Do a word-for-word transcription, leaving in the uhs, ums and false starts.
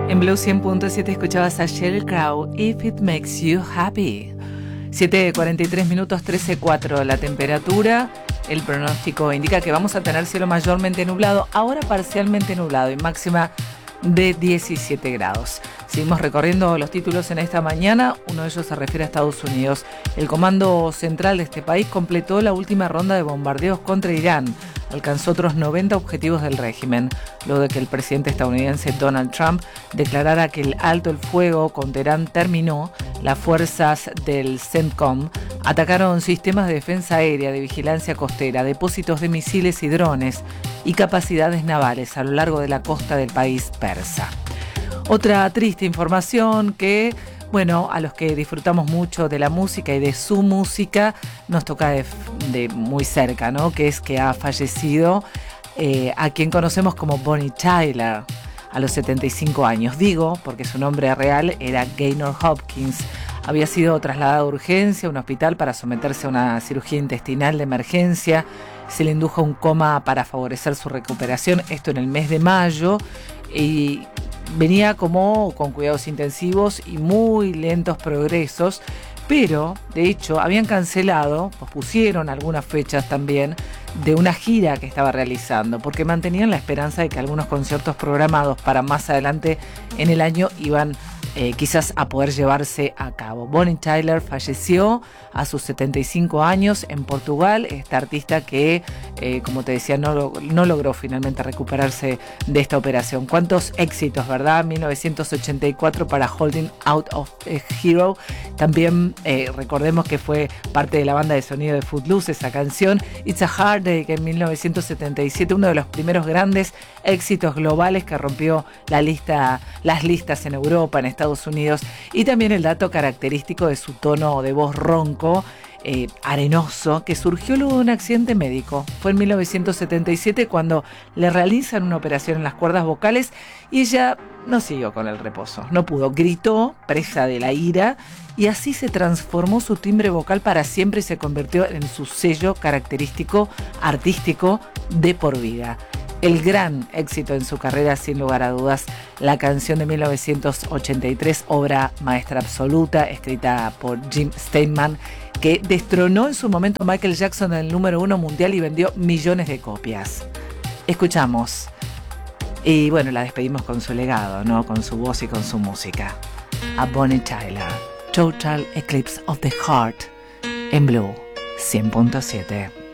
En Blue cien punto siete escuchabas a Sheryl Crow, If It Makes You Happy. siete cuarenta y tres minutos, trece cuatro la temperatura. El pronóstico indica que vamos a tener cielo mayormente nublado, ahora parcialmente nublado y máxima de diecisiete grados. Seguimos recorriendo los títulos en esta mañana. Uno de ellos se refiere a Estados Unidos. El Comando Central de este país completó la última ronda de bombardeos contra Irán. Alcanzó otros noventa objetivos del régimen, luego de que el presidente estadounidense Donald Trump declarara que el alto el fuego con Teherán terminó. Las fuerzas del CENTCOM atacaron sistemas de defensa aérea, de vigilancia costera, depósitos de misiles y drones y capacidades navales a lo largo de la costa del país persa. Otra triste información que, bueno, a los que disfrutamos mucho de la música y de su música, nos toca de, de muy cerca, ¿no? Que es que ha fallecido eh, a quien conocemos como Bonnie Tyler a los setenta y cinco años. Digo, porque su nombre real era Gaynor Hopkins. Había sido trasladado de urgencia a un hospital para someterse a una cirugía intestinal de emergencia. Se le indujo un coma para favorecer su recuperación, esto en el mes de mayo, y venía como con cuidados intensivos y muy lentos progresos, pero de hecho habían cancelado, pospusieron algunas fechas también de una gira que estaba realizando, porque mantenían la esperanza de que algunos conciertos programados para más adelante en el año iban eh, quizás a poder llevarse a cabo. Bonnie Tyler falleció a sus setenta y cinco años en Portugal, esta artista que, eh, como te decía, no, no logró finalmente recuperarse de esta operación. Cuántos éxitos, ¿verdad? mil novecientos ochenta y cuatro para Holding Out of a Hero. También eh, recordemos que fue parte de la banda de sonido de Footloose, esa canción. It's a Hard Day, que en mil novecientos setenta y siete, uno de los primeros grandes éxitos globales que rompió la lista, las listas en Europa, en Estados Unidos. Y también el dato característico de su tono de voz ronco, Eh, arenoso, que surgió luego de un accidente médico. Fue en mil novecientos setenta y siete cuando le realizan una operación en las cuerdas vocales y ella no siguió con el reposo, no pudo, gritó, presa de la ira, y así se transformó su timbre vocal para siempre y se convirtió en su sello característico artístico de por vida. El gran éxito en su carrera, sin lugar a dudas, la canción de mil novecientos ochenta y tres, obra maestra absoluta, escrita por Jim Steinman, que destronó en su momento a Michael Jackson en el número uno mundial y vendió millones de copias. Escuchamos. Y bueno, la despedimos con su legado, ¿no? Con su voz y con su música. A Bonnie Tyler, Total Eclipse of the Heart, en Blue cien punto siete.